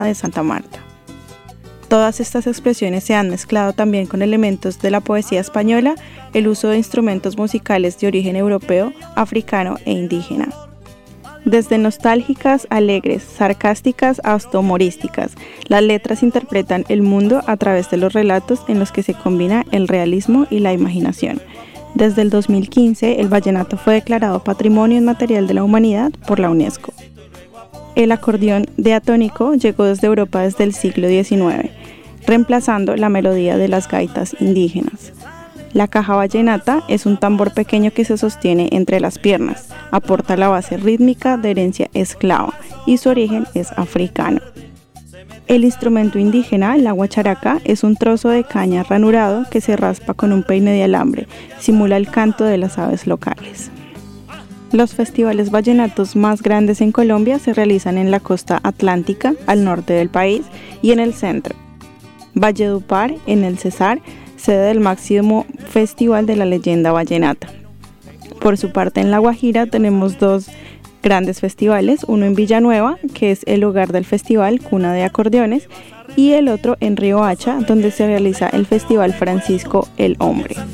de Santa Marta. Todas estas expresiones se han mezclado también con elementos de la poesía española, el uso de instrumentos musicales de origen europeo, africano e indígena. Desde nostálgicas, alegres, sarcásticas hasta humorísticas, las letras interpretan el mundo a través de los relatos en los que se combina el realismo y la imaginación. Desde el 2015, el vallenato fue declarado Patrimonio Inmaterial de la Humanidad por la UNESCO. El acordeón diatónico llegó desde Europa desde el siglo XIX, reemplazando la melodía de las gaitas indígenas. La caja vallenata es un tambor pequeño que se sostiene entre las piernas, aporta la base rítmica de herencia esclava y su origen es africano. El instrumento indígena, la guacharaca, es un trozo de caña ranurado que se raspa con un peine de alambre, simula el canto de las aves locales. Los festivales vallenatos más grandes en Colombia se realizan en la costa atlántica, al norte del país, y en el centro. Valledupar, en el Cesar, sede del máximo festival de la leyenda vallenata. Por su parte, en La Guajira tenemos dos grandes festivales, uno en Villanueva, que es el hogar del festival Cuna de Acordeones, y el otro en Riohacha, donde se realiza el Festival Francisco el Hombre.